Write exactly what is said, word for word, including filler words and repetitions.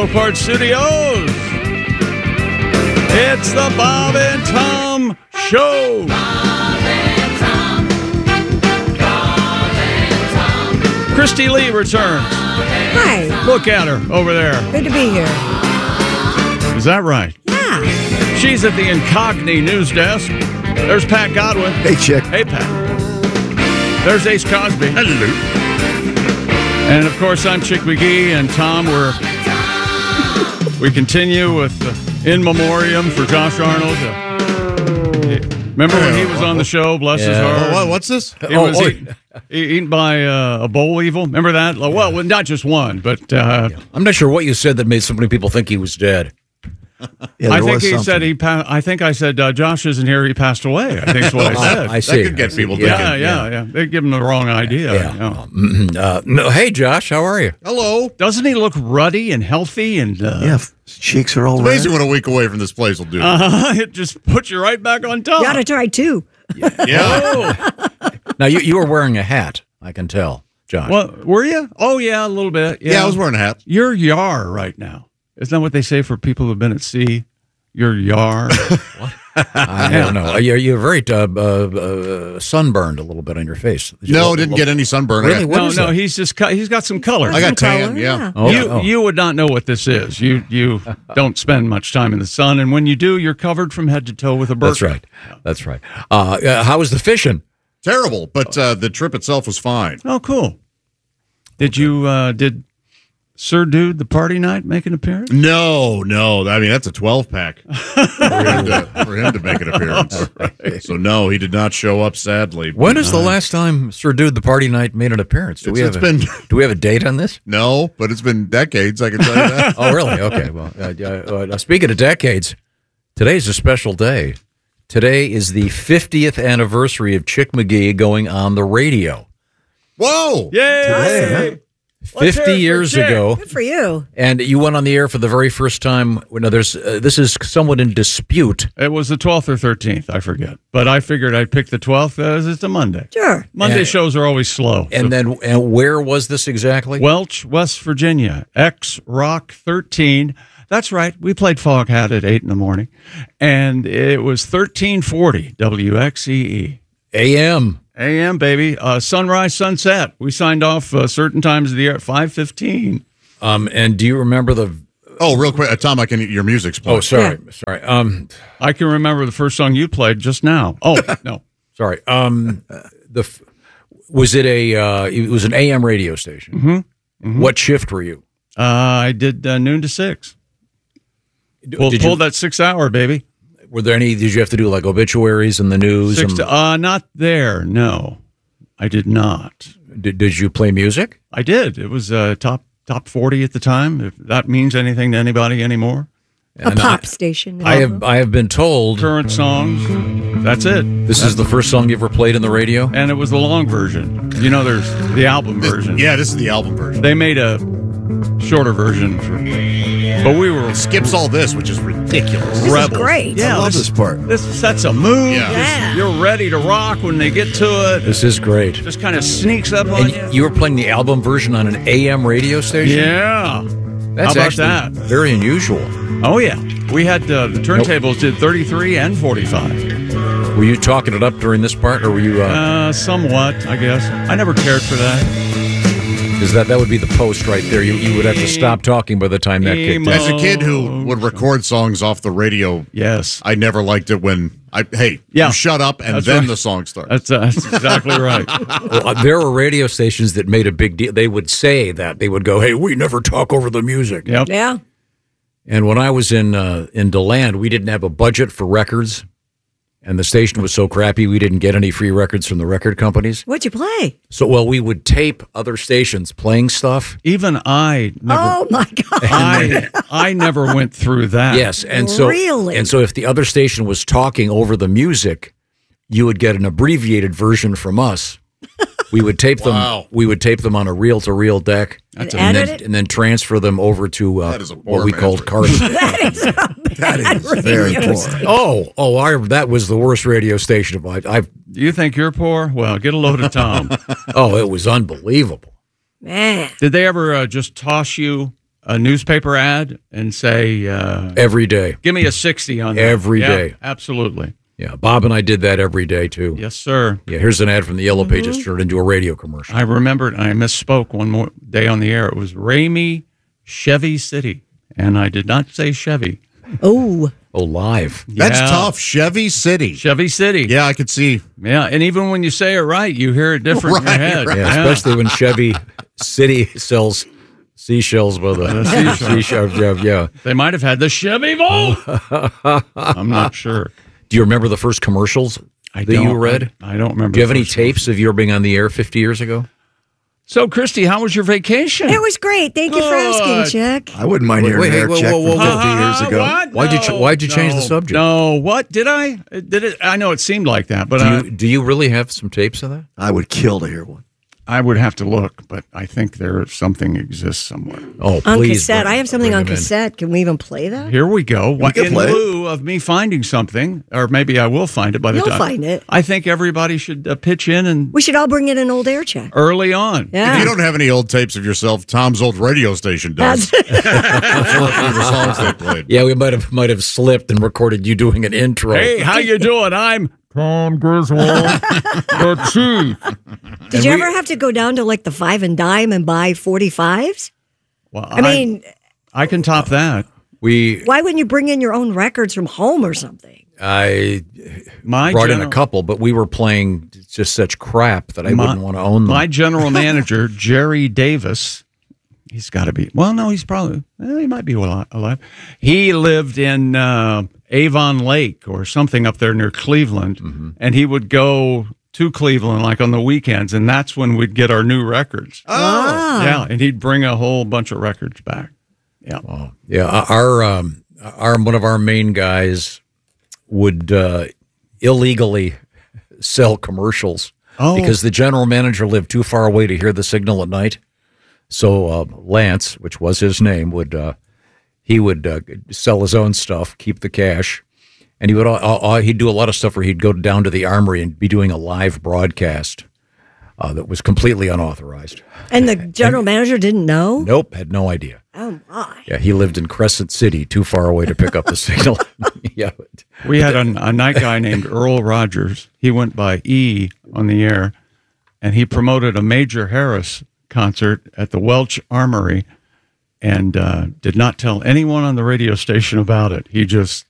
Parts Studios. It's the Bob and Tom Show. Bob and Tom. Bob and Tom. Christy Lee returns. Hi. Look at her over there. Good to be here. Is that right? Yeah. She's at the Incogni news desk. There's Pat Godwin. Hey, Chick. Hey, Pat. There's Ace Cosby. Hello. And, of course, I'm Chick McGee, and Tom, we're, we continue with uh, In Memoriam for Josh Arnold. Uh, remember when he was on the show, bless his Yeah. heart? Oh, what, what's this? He Oh, was oh. eaten, eaten by uh, a boll evil. Remember that? Well, not just one, but... Uh, I'm not sure what you said that made so many people think he was dead. Yeah, I there think was he something. said he. Pa- I think I said uh, Josh isn't here. He passed away. I think is what I said. I see. That could get people yeah, thinking. yeah, yeah, They give him the wrong idea. Yeah. Yeah. Mm, uh, no, hey, Josh, how are you? Hello. Doesn't he look ruddy and healthy and? Uh, Yeah, his cheeks are all It's red. amazing what a week away from this place will do. uh, it just puts you right back on top. You ought to try two. yeah. Now, you, you were wearing a hat, I can tell, Josh. Well, were you? Oh yeah, a little bit. Yeah, yeah, I was wearing a hat. You're yar right now. Isn't that what they say for people who've been at sea? You're yar. I don't know. You're, you're very uh, uh, uh, sunburned a little bit on your face. Did you No, look- didn't look- get any sunburn. Really? I got, What no, is no, that? he's just cut, he's got some color. I got Some tan, color, yeah. yeah. Oh, you oh. you would not know what this is. You you don't spend much time in the sun, and when you do, you're covered from head to toe with a burqa. That's right. That's right. Uh, uh, how was the fishing? Terrible, but uh, the trip itself was fine. Oh, cool. Did you uh, did Sir Dude the party night make an appearance? No, no. I mean, that's a twelve pack for, him to, for him to make an appearance. So, no, he did not show up, sadly. When is the last time Sir Dude the Party Night made an appearance? Do we It's- have it's a, been- Do we have a date on this? No, but it's been decades, I can tell you that. Oh, really? Okay. Well, uh, uh, uh, speaking of decades, today's a special day. Today is the fiftieth anniversary of Chick McGee going on the radio. Whoa! Yay! Let's hear it fifty for years Chick. ago, Good for you. and you went on the air for the very first time. Now, there's uh, this is somewhat in dispute. It was the twelfth or thirteenth, I forget. But I figured I'd pick the twelfth as it's a Monday. Sure. Monday And- shows are always slow. And So- then, and where was this exactly? Welch, West Virginia, X Rock thirteen. That's right. We played Foghat at eight in the morning, and it was thirteen forty W X E E. A M. A M, baby. Uh, sunrise, sunset. We signed off uh, certain times of the year at five fifteen. Um, and do you remember the? Oh, real quick, uh, Tom, I can your music's playing. Oh, sorry, sorry. Um, I can remember the first song you played just now. Oh, no. sorry. Um, the f- was it a? Uh, it was an A M radio station. Mm-hmm. Mm-hmm. What shift were you? Uh, I did uh, noon to six. Pull, Did pull you- that six hour, baby. Were there any? Did you have to do like obituaries in the news? Six and- to, uh, not there. No, I did not. did, did you play music? I did. It was uh, top top forty at the time. If that means anything to anybody anymore. A And pop I, station. I have I have been told Current songs. That's it. this is the first song you ever played in the radio. And it was the long version. You know, there's the album version. Yeah, this is the album version. They made a shorter version, for, but we were Skips all this, which is ridiculous. This is rebels. great. Yeah, I love this, this part. this sets a mood. Yeah. Yeah. You're ready to rock when they get to it. This is great. Just kind of sneaks up on And you. you were playing the album version on an A M radio station. Yeah. That's How about actually that? very unusual. Oh yeah. We had uh, the turntables did thirty-three and forty-five. Were you talking it up during this part, or were you? Because Uh, somewhat, I guess. I never cared for that. that that would be the post right there. You you would have to stop talking by the time that kicked in. Emo. As a kid who would record songs off the radio, Yes. I never liked it when I hey, Yeah. you shut up and That's then right. the song starts. That's, uh, that's exactly right. Well, uh, there were radio stations that made a big deal. They would say that they would go, "Hey, we never talk over the music." Yep. Yeah. And when I was in uh, in DeLand, we didn't have a budget for records, and the station was so crappy we didn't get any free records from the record companies. What'd you play? So, well, we would tape other stations playing stuff. Even I never. Oh, my God. I I never went through that. Yes, and so Really? and so if the other station was talking over the music, you would get an abbreviated version from us. We would tape them. Wow. We would tape them on a reel-to-reel deck, And and edit then, it? and then transfer them over to uh, That is a poor what we man's called way. cards. That is a That bad is very radio poor. station. oh, oh, I, that was the worst radio station of my. I've. You think you're poor? Well, get a load of Tom. Oh, it was unbelievable. Man. Did they ever uh, just toss you a newspaper ad and say, uh, Every day. give me a sixty on that. Every Yeah, day. Absolutely. Yeah, Bob and I did that every day, too. Yes, sir. Yeah, here's an ad from the Yellow Pages turned into a radio commercial. I remembered, I misspoke one more day on the air. It was Ramey Chevy City, and I did not say Chevy. Oh, Oh, live. That's Yeah. tough. Chevy City. Chevy City. Yeah, I could see. Yeah, and even when you say it right, you hear it different in Right, your head. right. Yeah, especially when Chevy City sells seashells by the seashells. Yeah, yeah. They might have had the Chevy Volt. I'm not sure. Do you remember the first commercials I that don't, you read? I, I don't remember. Do you have the any first tapes of your being on the air fifty years ago? one. So, Christy, how was your vacation? it was great. Thank you for asking, Good. Chick. I wouldn't mind Wait, hearing wait, Eric whoa, check whoa, from whoa, fifty whoa. years ago. What? Why'd you ch- No, why'd you change the no, subject? No, what did I? Did it? I know it seemed like that, but Do I, you, do you really have some tapes of that? I would kill to hear one. I would have to look. But I think there something exists somewhere. Oh, On please. cassette. bring- I have something bring on them in. cassette. Can we even play that? Here we go. Why- can in play it. lieu of me finding something, or maybe I will find it by the You'll time. find it. I think everybody should uh, pitch in and We should all bring in an old air check. early on. Yeah. If you don't have any old tapes of yourself, Tom's old radio station does. That's- That's one of the songs they played. Yeah, we might have might have slipped and recorded you doing an intro. Hey, how you doing? I'm Tom Griswold, the chief. Did you ever have to go down to like the five and dime and buy forty-fives? Well, I mean, I can top that. We why wouldn't you bring in your own records from home or something? I My brought in general- a couple, but we were playing just such crap that I My- wouldn't want to own them. My general manager, Jerry Davis, he's got to be, well, no, he's probably, well, he might be al- alive. He lived in uh, Avon Lake or something up there near Cleveland, Mm-hmm. and he would go to Cleveland like on the weekends, and that's when we'd get our new records. Ah. Yeah, and he'd bring a whole bunch of records back. Yeah. Oh, yeah, our um, our one of our main guys would uh, illegally sell commercials Oh. because the general manager lived too far away to hear the signal at night. So uh, Lance, which was his name, would uh, he would uh, sell his own stuff, keep the cash, and he would uh, uh, he'd do a lot of stuff where he'd go down to the armory and be doing a live broadcast uh, that was completely unauthorized. And the general manager didn't know? Nope, had no idea. Oh, my. Yeah, he lived in Crescent City, too far away to pick up the signal. yeah, but- We had a, a night guy named Earl Rogers. He went by E on the air, and he promoted a Major Harris concert at the Welch Armory and uh, did not tell anyone on the radio station about it. He just